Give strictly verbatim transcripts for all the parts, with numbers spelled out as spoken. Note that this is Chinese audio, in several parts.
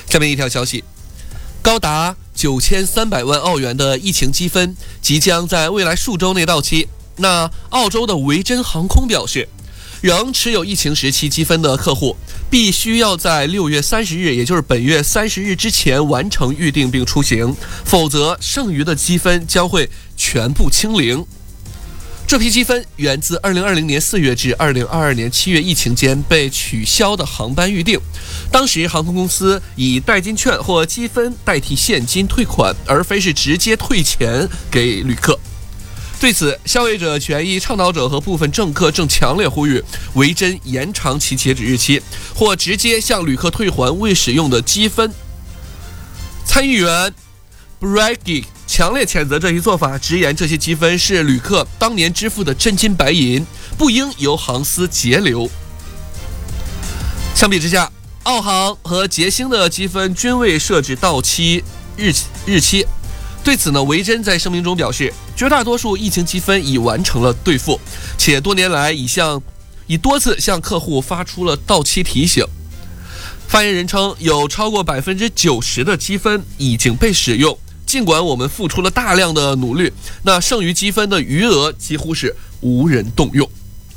下面一条消息，高达九千三百万澳元的疫情积分即将在未来数周内到期。那澳洲的维珍航空表示，仍持有疫情时期积分的客户必须要在六月三十日，也就是本月三十日之前完成预订并出行，否则剩余的积分将会全部清零。这批积分源自二零二零年四月至二零二二年七月疫情间被取消的航班预订，当时航空公司以代金券或积分代替现金退款，而非是直接退钱给旅客。对此，消费者权益倡导者和部分政客正强烈呼吁维珍延长其截止日期，或直接向旅客退还未使用的积分。参议员 Bragg 强烈谴责这一做法，直言这些积分是旅客当年支付的真金白银，不应由航司截留。相比之下，澳航和捷星的积分均未设置到期日日期。对此呢，维珍在声明中表示，绝大多数疫情积分已完成了兑付，且多年来已向已多次向客户发出了到期提醒。发言人称，有超过百分之九十的积分已经被使用，尽管我们付出了大量的努力，那剩余积分的余额几乎是无人动用。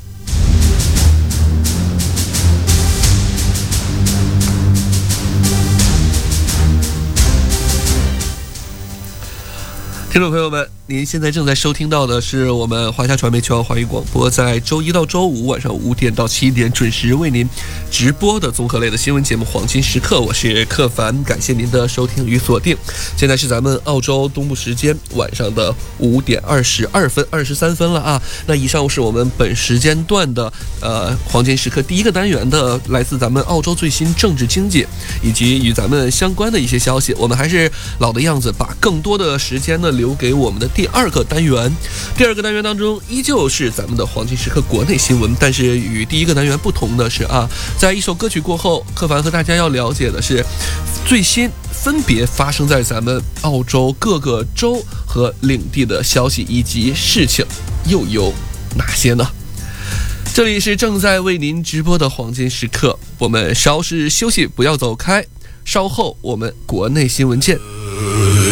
听众朋友们，您现在正在收听到的是我们华夏传媒全网华语广播在周一到周五晚上五点到七点准时为您直播的综合类的新闻节目《黄金时刻》，我是克凡，感谢您的收听与锁定。现在是咱们澳洲东部时间晚上的五点二十二分二十三分了啊。那以上是我们本时间段的呃黄金时刻第一个单元的来自咱们澳洲最新政治经济以及与咱们相关的一些消息。我们还是老的样子，把更多的时间呢留给我们的第二个单元。第二个单元当中依旧是咱们的黄金时刻国内新闻，但是与第一个单元不同的是啊，在一首歌曲过后，克凡和大家要了解的是最新分别发生在咱们澳洲各个州和领地的消息以及事情又有哪些呢？这里是正在为您直播的黄金时刻，我们稍事休息，不要走开，稍后我们国内新闻见。